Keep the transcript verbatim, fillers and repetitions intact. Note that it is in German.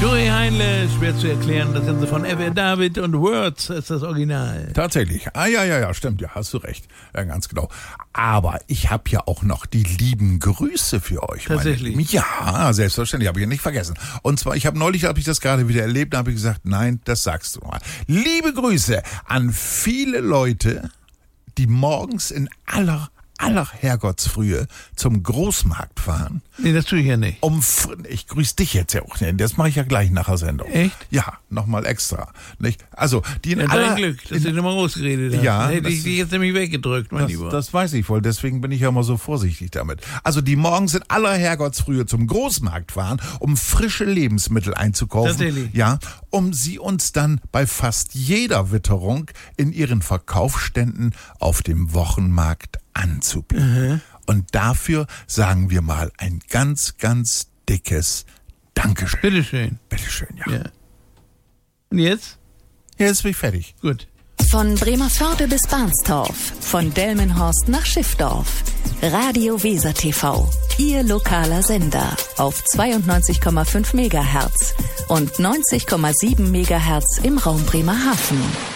Joey Heinle, schwer zu erklären, das Ganze von F R David und Words ist das Original. Tatsächlich. Ah, ja, ja, ja, stimmt, ja, hast du recht. Ja, ganz genau. Aber ich habe ja auch noch die lieben Grüße für euch. Tatsächlich? Meine, ja, selbstverständlich, habe ich ja nicht vergessen. Und zwar, ich habe neulich, habe ich das gerade wieder erlebt, da habe ich gesagt, nein, das sagst du mal. Liebe Grüße an viele Leute, die morgens in aller aller Herrgottsfrühe zum Großmarkt fahren. Nee, das tue ich ja nicht. Um, ich grüße dich jetzt ja auch nicht. Das mache ich ja gleich nach der Sendung. Echt? Ja, nochmal extra. Nicht? Also, die in ja, aller... dein Glück, dass du nicht mal rausgeredet hast. Ja. Hätte ich dich jetzt nämlich weggedrückt, mein das, Lieber. Das weiß ich wohl, deswegen bin ich ja immer so vorsichtig damit. Also, die morgens in aller Herrgottsfrühe zum Großmarkt fahren, um frische Lebensmittel einzukaufen. Tatsächlich. Ja, um sie uns dann bei fast jeder Witterung in ihren Verkaufsständen auf dem Wochenmarkt anzubieten. Mhm. Und dafür sagen wir mal ein ganz, ganz dickes Dankeschön. Bitteschön. Bitteschön, ja. ja. Und jetzt? Jetzt bin ich fertig. Gut. Von Bremervörde bis Barnstorf, von Delmenhorst nach Schiffdorf. Radio Weser T V, Ihr lokaler Sender auf zweiundneunzig Komma fünf Megahertz und neunzig Komma sieben Megahertz im Raum Bremerhaven.